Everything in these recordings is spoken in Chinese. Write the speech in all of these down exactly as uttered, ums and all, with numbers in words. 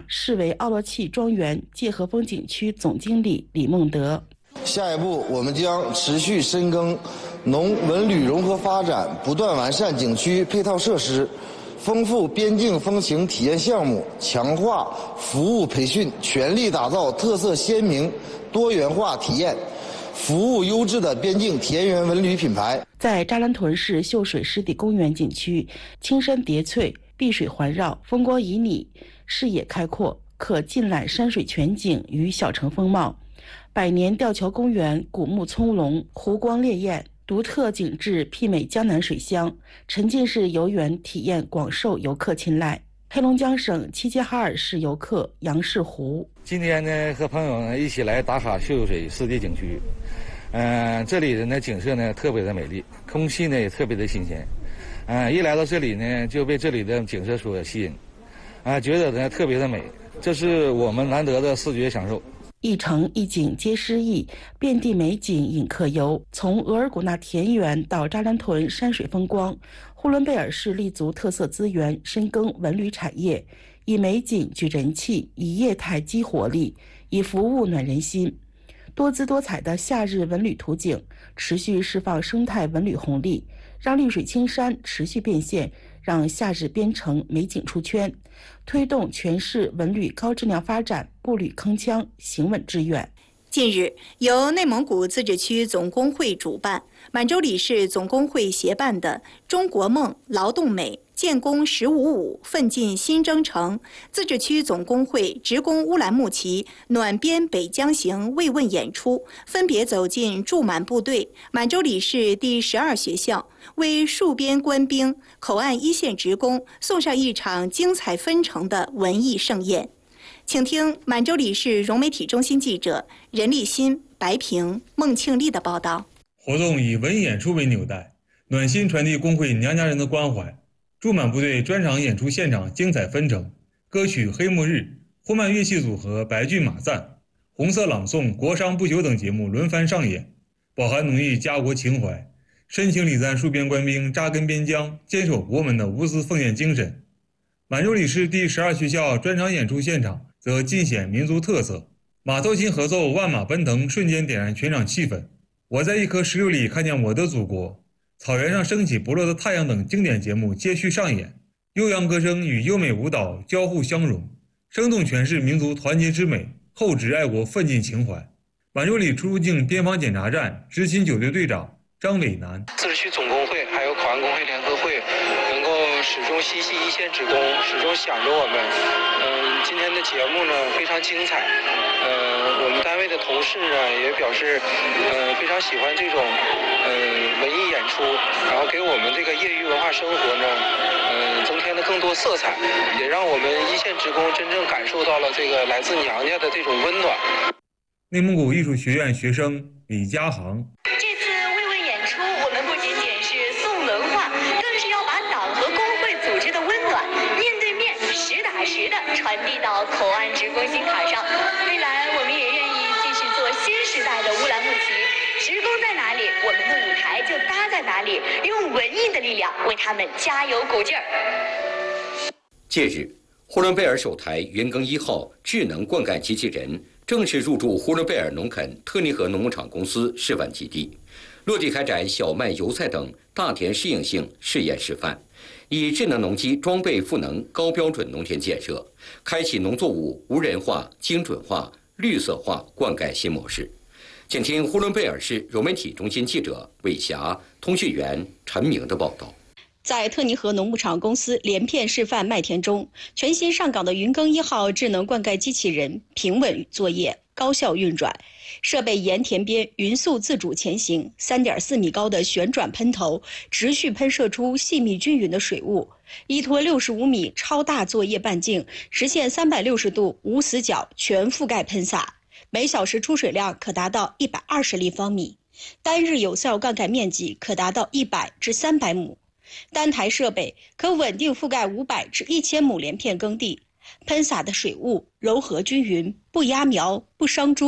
市委奥洛契庄园界河风景区总经理李孟德。 下一步，我们将持续深耕农文旅融合发展，不断完善景区配套设施，丰富边境风情体验项目，强化服务培训，全力打造特色鲜明、多元化体验、服务优质的边境田园文旅品牌。 在扎兰屯市秀水湿地公园景区，青山叠翠，碧水环绕，风光旖旎，视野开阔，可尽览山水全景与小城风貌。百年吊桥公园古木葱茏，湖光潋滟，独特景致媲美江南水乡，沉浸式游园体验广受游客青睐。黑龙江省齐齐哈尔市游客杨世湖， 今天呢和朋友呢一起来打卡秀水湿地景区，嗯、呃，这里的呢景色呢特别的美丽，空气呢也特别的新鲜，嗯、呃，一来到这里呢就被这里的景色所吸引，啊、呃，觉得呢特别的美，这是我们难得的视觉享受。 一城一景皆诗意，遍地美景引客游。从额尔古纳田园到扎兰屯山水风光，呼伦贝尔市立足特色资源，深耕文旅产业，以美景聚人气，以业态激活力，以服务暖人心。多姿多彩的夏日文旅图景，持续释放生态文旅红利，让绿水青山持续变现，让夏日边城美景出圈，推动全市文旅高质量发展，步履铿锵，行稳致远。 近日，由内蒙古自治区总工会主办、满洲里市总工会协办的“中国梦、劳动美、建工十五五奋进新征程”自治区总工会职工乌兰牧骑暖边北疆行慰问演出，分别走进驻满部队、满洲里市第十二学校，为戍边官兵、口岸一线职工送上一场精彩纷呈的文艺盛宴。请听满洲里市融媒体中心记者任立新、白平、孟庆丽的报道。 活动以文艺演出为纽带，暖心传递工会娘家人的关怀。驻满部队专场演出现场精彩纷呈，歌曲《黑幕日》、呼曼乐器组合白骏马赞、红色朗诵、国殇不朽等节目轮番上演，饱含浓郁家国情怀，深情礼赞戍边官兵扎根边疆、坚守国门的无私奉献精神。满洲里市第十二学校专场演出现场则尽显民族特色，马头琴合奏，万马奔腾，瞬间点燃全场气氛。我在一颗石榴里看见我的祖国，草原上升起不落的太阳等经典节目接续上演，悠扬歌声与优美舞蹈交互相融，生动诠释民族团结之美，厚植爱国奋进情怀。满洲里出入境边防检查站执勤九队队长张伟南， 自治区总工会还有口岸工会联合会能够始终心系一线职工，始终想着我们。嗯，今天的节目呢非常精彩。呃，我们单位的同事呢也表示，呃，非常喜欢这种呃文艺演出，然后给我们这个业余文化生活呢，呃，增添了更多色彩，也让我们一线职工真正感受到了这个来自娘家的这种温暖。 内蒙古艺术学院学生李家航。 这次慰问演出，我们不仅仅是颂文化，更是要把党和工会组织的温暖，面对面、实打实的传递到口岸职工心坎上。未来，我们也愿意继续做新时代的乌兰牧骑。职工在哪里，我们的舞台就搭在哪里，用文艺的力量为他们加油鼓劲儿。 近日，呼伦贝尔首台云耕一号智能灌溉机器人正式入驻呼伦贝尔农垦特尼河农牧场公司示范基地，落地开展小麦、油菜等大田适应性试验示范，以智能农机装备赋能高标准农田建设，开启农作物无人化、精准化、绿色化灌溉新模式。请听呼伦贝尔市融媒体中心记者韦霞、通讯员陈明的报道。 在特尼河农牧场公司连片示范麦田中，全新上岗的云耕一号智能灌溉机器人平稳作业，高效运转，设备沿田边匀速自主前行， 三点四米高的旋转喷头持续喷射出细密均匀的水雾，依托六十五米超大作业半径，实现三百六十度无死角全覆盖喷洒，每小时出水量可达到一百二十立方米，单日有效灌溉面积可达到一百至三百亩。单台设备可稳定覆盖五百至一千亩连片耕地，喷洒的水雾柔和均匀，不压苗、不伤株，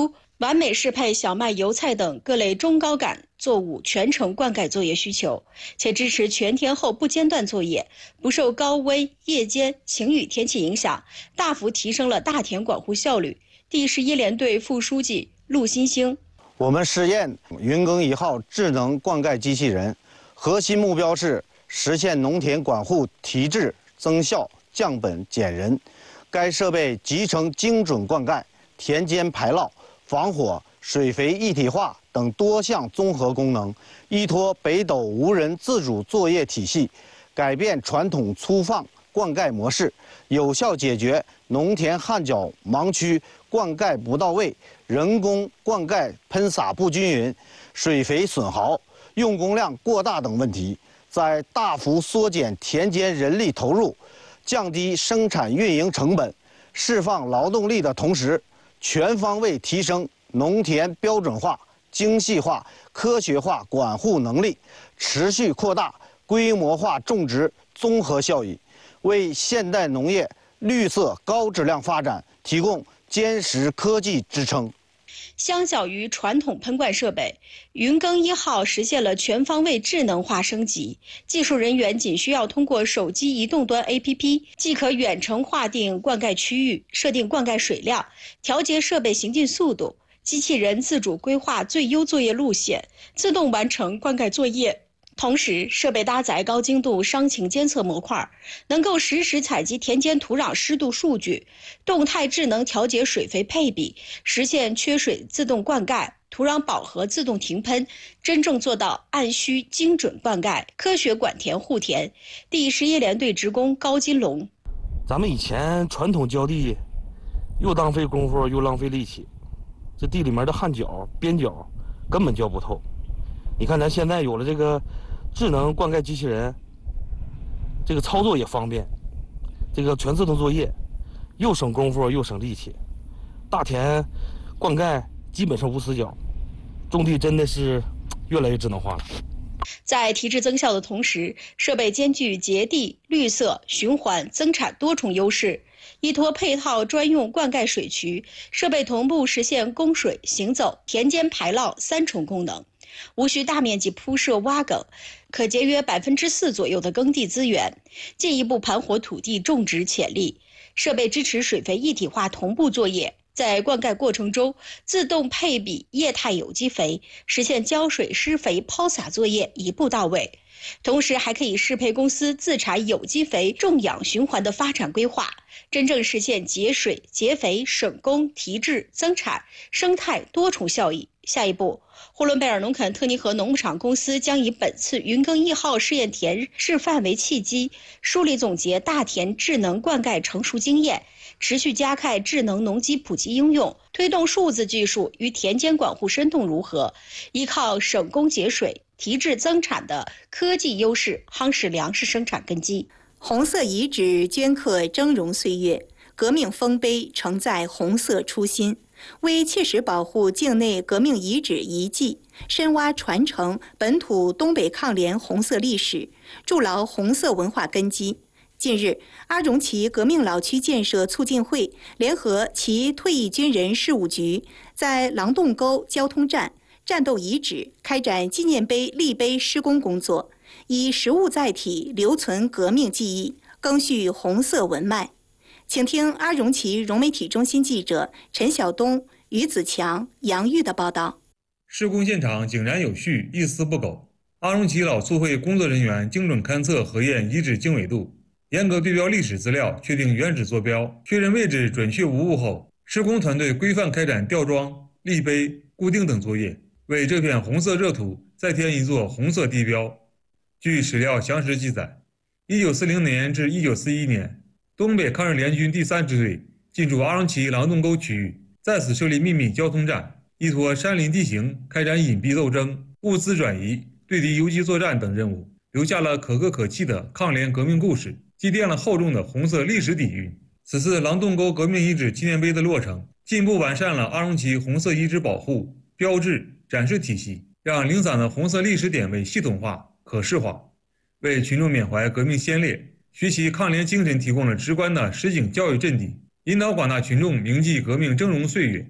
完美适配小麦、油菜等各类中高杆作物全程灌溉作业需求，且支持全天候不间断作业，不受高温、夜间、晴雨天气影响，大幅提升了大田管护效率。第十一联队副书记陆新兴： 我们试验云耕一号智能灌溉机器人，核心目标是实现农田管护提质、增效、降本减人。该设备集成精准灌溉、田间排涝、防火、水肥一体化等多项综合功能，依托北斗无人自主作业体系，改变传统粗放灌溉模式，有效解决农田旱脚盲区灌溉不到位、人工灌溉喷洒不均匀、水肥损耗、用工量过大等问题，在大幅缩减田间人力投入、降低生产运营成本、释放劳动力的同时，全方位提升农田标准化、精细化、科学化管护能力，持续扩大规模化种植综合效益，为现代农业绿色高质量发展提供坚实科技支撑。 相较于传统喷灌设备，云耕一号实现了全方位智能化升级。技术人员仅需要通过手机移动端 A P P， 即可远程划定灌溉区域、设定灌溉水量、调节设备行进速度，机器人自主规划最优作业路线，自动完成灌溉作业。同时，设备搭载高精度伤情监测模块，能够实时采集田间土壤湿度数据，动态智能调节水肥配比，实现缺水自动灌溉、土壤饱和自动停喷，真正做到按需精准灌溉、科学管田护田。第十一联队职工高金龙： 咱们以前传统浇地，又浪费功夫又浪费力气，这地里面的旱脚、边角根本浇不透。你看咱现在有了这个智能灌溉机器人，这个操作也方便，这个全自动作业，又省功夫又省力气，大田灌溉基本上无死角，种地真的是越来越智能化了。 在提质增效的同时，设备兼具节地、绿色、循环、增产多重优势。依托配套专用灌溉水渠，设备同步实现供水、行走、田间排涝三重功能，无需大面积铺设挖埂，可节约百分之四左右的耕地资源，进一步盘活土地种植潜力。设备支持水肥一体化同步作业，在灌溉过程中自动配比液态有机肥，实现浇水、施肥、抛洒作业一步到位。同时还可以适配公司自产有机肥种养循环的发展规划，真正实现节水、节肥、省工、提质、增产、生态多重效益。下一步，呼伦贝尔农垦特尼河农牧场公司将以本次云耕一号试验田示范为契机，梳理总结大田智能灌溉成熟经验，持续加快智能农机普及应用，推动数字技术与田间管护深度融合，依靠省工节水、提质增产的科技优势，夯实粮食生产根基。 红色遗址镌刻峥嵘岁月，革命丰碑承载红色初心。为切实保护境内革命遗址遗迹，深挖传承本土东北抗联红色历史，筑牢红色文化根基。近日，阿荣旗革命老区建设促进会联合其退役军人事务局，在廊洞沟交通站战斗遗址开展纪念碑立碑施工工作，以实物载体留存革命记忆，赓续红色文脉。请听阿荣旗融媒体中心记者陈晓东、于子强、杨玉的报道。 施工现场井然有序，一丝不苟。阿荣旗老促会工作人员精准勘测核验遗址经纬度，严格对标历史资料，确定原址坐标，确认位置准确无误后，施工团队规范开展吊装、立碑、固定等作业，为这片红色热土再添一座红色地标。据史料详实记载，一九四零年至一九四一年，东北抗日联军第三支队进驻阿荣旗廊洞沟区域，在此设立秘密交通站，依托山林地形开展隐蔽斗争、物资转移、对敌游击作战等任务，留下了可歌可泣的抗联革命故事，积淀了厚重的红色历史底蕴。此次廊洞沟革命遗址纪念碑的落成，进一步完善了阿荣旗红色遗址保护、标志、展示体系，让零散的红色历史点位系统化、可视化，为群众缅怀革命先烈、学习抗联精神提供了直观的实景教育阵地，引导广大群众铭记革命峥嵘岁月，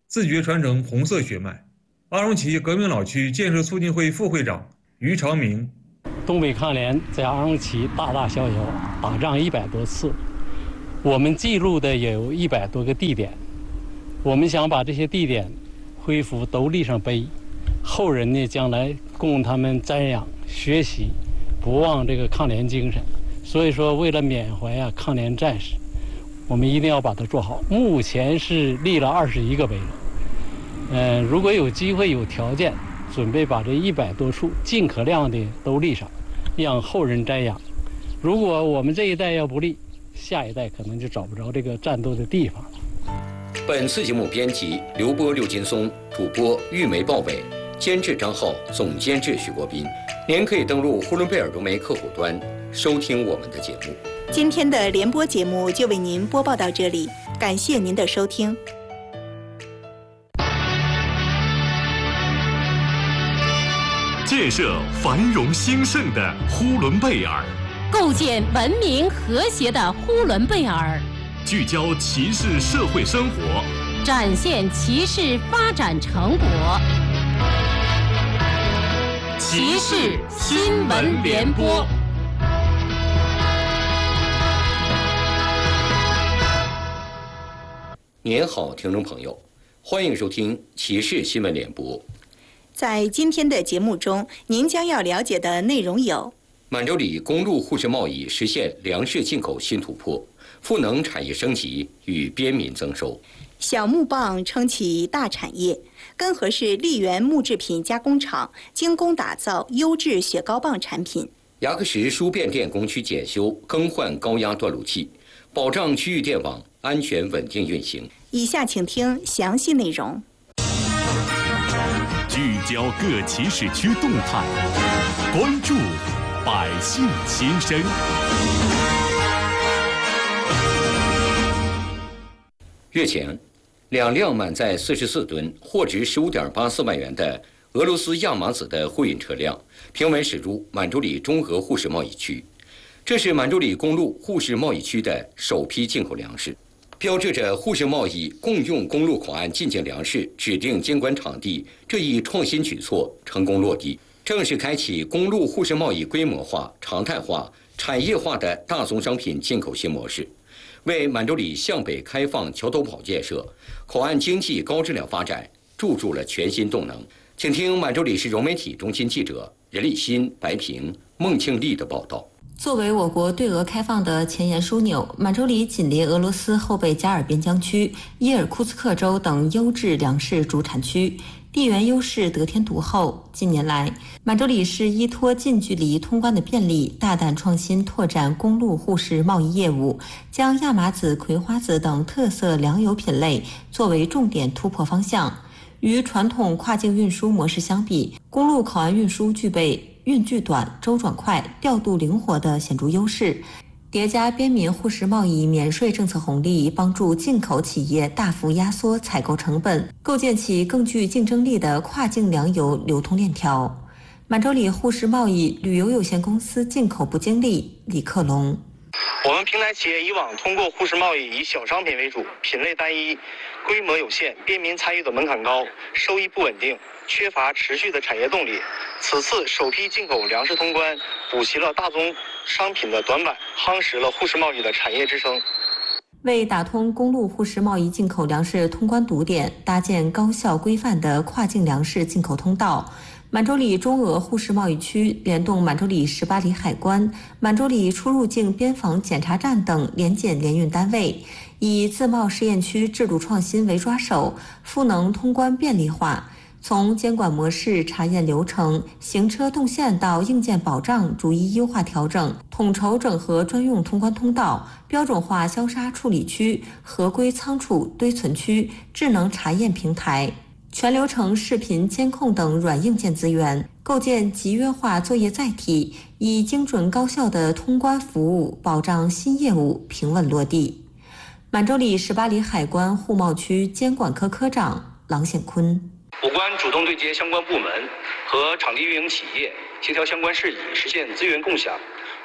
自觉传承红色血脉。阿荣旗革命老区建设促进会副会长于长明， 东北抗联在阿荣旗大大小小打仗一百多次，我们记录的也有一百多个地点。我们想把这些地点恢复都立上碑，后人呢将来供他们瞻仰学习，不忘这个抗联精神。所以说，为了缅怀啊抗联战士，我们一定要把它做好。目前是立了二十一个碑了，嗯、呃，如果有机会有条件，准备把这一百多处尽可量的都立上，让后人瞻仰。如果我们这一代要不立，下一代可能就找不着这个战斗的地方了。 本次节目编辑刘波、刘金松，主播玉梅、鲍伟，监制张浩，总监制许国斌。您可以登录呼伦贝尔融媒客户端收听我们的节目。 今天的联播节目就为您播报到这里，感谢您的收听。 建设繁荣兴盛的呼伦贝尔， 构建文明和谐的呼伦贝尔， 聚焦骑士社会生活， 展现骑士发展成果。骑士新闻联播。 您好，听众朋友，欢迎收听骑士新闻联播。 在今天的节目中，您将要了解的内容有： 满洲里公路互市贸易实现粮食进口新突破，赋能产业升级与边民增收； 小木棒撑起大产业，根河市溧源木制品加工厂精工打造优质雪糕棒产品； 牙克石输变电工区检修更换高压断路器，保障区域电网安全稳定运行。 以下请听详细内容。 聚焦各骑士区动态，关注百姓心声。 日前，两辆满载四十四吨、货值十五点八四万元的俄罗斯亚麻籽的货运车辆平稳驶入满洲里中俄互市贸易区。这是满洲里公路互市贸易区的首批进口粮食，标志着互市贸易共用公路口岸进境粮食指定监管场地这一创新举措成功落地，正式开启公路互市贸易规模化、常态化、产业化的大宗商品进口新模式，为满洲里向北开放桥头堡建设、口岸经济高质量发展注入了全新动能。请听满洲里市融媒体中心记者任立新、白平、孟庆丽的报道。 作为我国对俄开放的前沿枢纽，满洲里紧邻俄罗斯后备加尔边疆区、伊尔库茨克州等优质粮食主产区，地缘优势得天独厚。近年来，满洲里市依托近距离通关的便利，大胆创新拓展公路互市贸易业务，将亚麻籽、葵花籽等特色粮油品类作为重点突破方向。与传统跨境运输模式相比，公路口岸运输具备运距短、周转快、调度灵活的显著优势，叠加边民互市贸易免税政策红利，帮助进口企业大幅压缩采购成本，构建起更具竞争力的跨境粮油流通链条。满洲里互市贸易旅游有限公司进口部经理李克龙： 我们平台企业以往通过互市贸易以小商品为主，品类单一，规模有限，边民参与的门槛高，收益不稳定，缺乏持续的产业动力。此次首批进口粮食通关，补齐了大宗商品的短板，夯实了互市贸易的产业支撑。 为打通公路互市贸易进口粮食通关堵点，搭建高效规范的跨境粮食进口通道，满洲里中俄互市贸易区联动满洲里十八里海关、满洲里出入境边防检查站等联检联运单位，以自贸试验区制度创新为抓手，赋能通关便利化。从监管模式、查验流程、行车动线到硬件保障逐一优化调整，统筹整合专用通关通道、标准化消杀处理区、合规仓储堆存区、智能查验平台、全流程视频监控等软硬件资源，构建集约化作业载体，以精准高效的通关服务保障新业务平稳落地。满洲里十八里海关互贸区监管科科长郎显坤： 我关主动对接相关部门和场地运营企业，协调相关事宜，实现资源共享，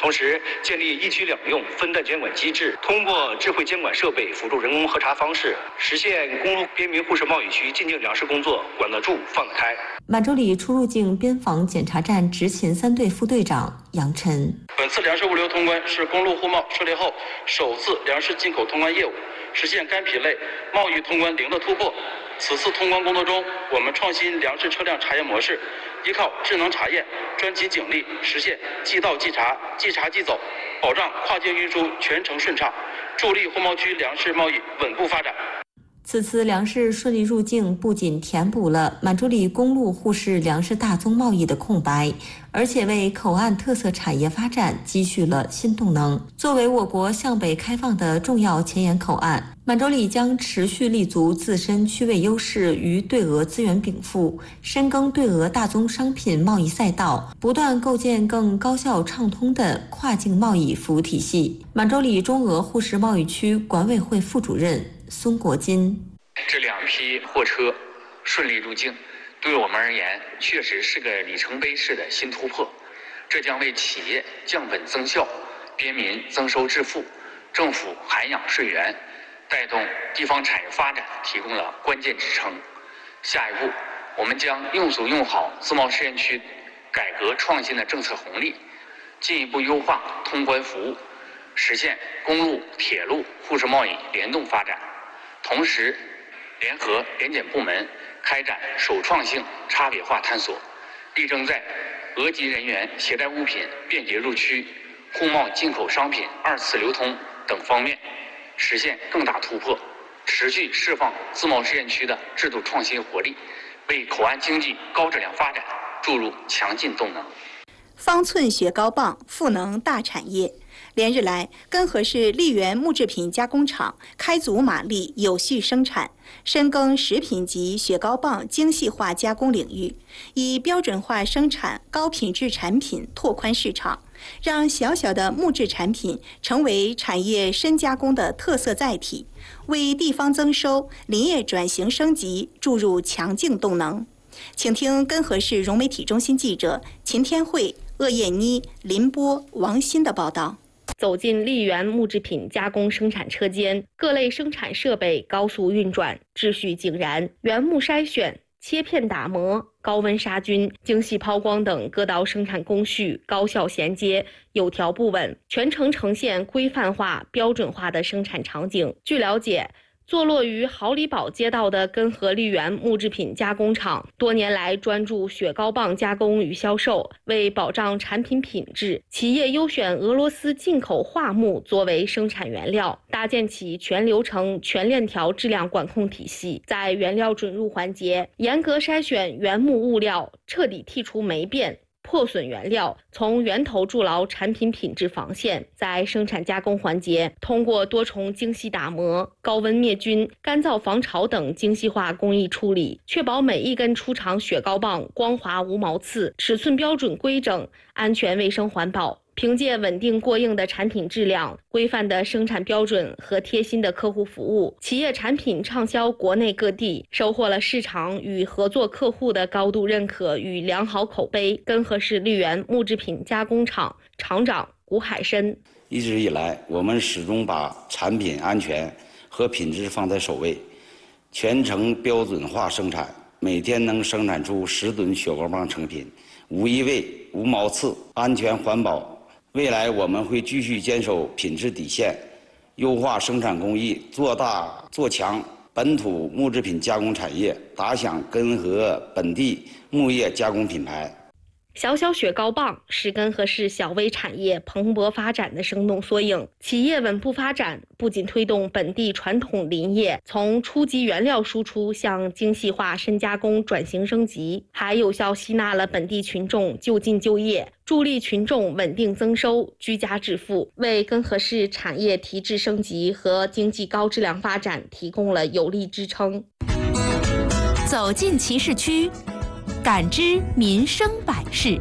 同时，建立一区两用分段监管机制，通过智慧监管设备辅助人工核查方式，实现公路边民互市贸易区进境粮食工作管得住、放得开。 满洲里出入境边防检查站执勤三队副队长杨晨： 本次粮食物流通关是公路互贸设立后首次粮食进口通关业务，实现该品类贸易通关零的突破。此次通关工作中，我们创新粮食车辆查验模式，依靠智能查验、专机警力，实现即到即查、即查即走，保障跨境运输全程顺畅，助力互贸区粮食贸易稳步发展。 此次粮食顺利入境，不仅填补了满洲里公路沪市粮食大宗贸易的空白，而且为口岸特色产业发展积蓄了新动能。作为我国向北开放的重要前沿口岸，满洲里将持续立足自身区位优势与对俄资源禀赋，深耕对俄大宗商品贸易赛道，不断构建更高效畅通的跨境贸易服务体系。满洲里中俄沪市贸易区管委会副主任孙国金： 这两批货车顺利入境，对我们而言确实是个里程碑式的新突破。这将为企业降本增效、边民增收致富、政府涵养税源、带动地方产业发展提供了关键支撑。下一步，我们将用足用好自贸试验区改革创新的政策红利，进一步优化通关服务，实现公路、铁路沪市贸易联动发展。同时，联合联检部门开展首创性差别化探索，力争在俄籍人员携带物品便捷入区、互贸进口商品二次流通等方面实现更大突破，持续释放自贸试验区的制度创新活力，为口岸经济高质量发展注入强劲动能。 方寸雪糕棒赋能大产业。连日来，根河市溧源木制品加工厂开足马力，有序生产，深耕食品级雪糕棒精细化加工领域，以标准化生产高品质产品拓宽市场，让小小的木质产品成为产业深加工的特色载体，为地方增收、林业转型升级注入强劲动能。请听根河市融媒体中心记者秦天慧、鄂艳妮、林波、王鑫的报道。 走进溧源木制品加工生产车间，各类生产设备高速运转，秩序井然，原木筛选、切片打磨、高温杀菌、精细抛光等各道生产工序高效衔接，有条不紊，全程呈现规范化、标准化的生产场景。据了解，坐落于好里堡街道的根河溧源木制品加工厂，多年来专注雪糕棒加工与销售。为保障产品品质，企业优选俄罗斯进口桦木作为生产原料，搭建起全流程、全链条质量管控体系。在原料准入环节，严格筛选原木物料，彻底剔除霉变、破损原料，从源头筑牢产品品质防线。在生产加工环节，通过多重精细打磨、高温灭菌、干燥防潮等精细化工艺处理，确保每一根出厂雪糕棒光滑无毛刺，尺寸标准规整，安全卫生环保。凭借稳定过硬的产品质量、规范的生产标准和贴心的客户服务，企业产品畅销国内各地，收获了市场与合作客户的高度认可与良好口碑。根河市溧源木制品加工厂厂长谷海参： 一直以来，我们始终把产品安全和品质放在首位，全程标准化生产，每天能生产出十吨雪糕棒成品，无异味、无毛刺，安全环保。未来我们会继续坚守品质底线，优化生产工艺，做大做强本土木制品加工产业，打响根河本地木业加工品牌。 小小雪糕棒是根河市小微产业蓬勃发展的生动缩影。企业稳步发展，不仅推动本地传统林业从初级原料输出向精细化深加工转型升级，还有效吸纳了本地群众就近就业，助力群众稳定增收、居家致富，为根河市产业提质升级和经济高质量发展提供了有力支撑。 走进其市区，感知民生百事。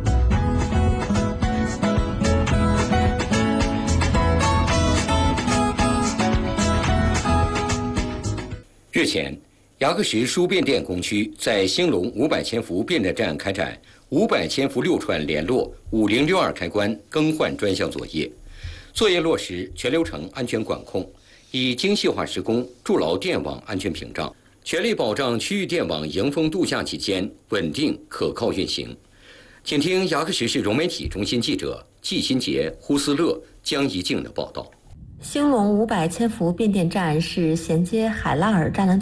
日前，牙克石输变店工区在兴隆五百千伏变电站开展五百千伏六串联络五零六二开关更换专项作业，作业落实全流程安全管控，以精细化施工筑牢电网安全屏障，全力保障区域电网迎峰度夏期间稳定可靠运行。请听牙克石市融媒体中心记者季新杰、胡思乐、江怡静的报道。 兴隆五百千伏变电站是衔接海拉尔栅栏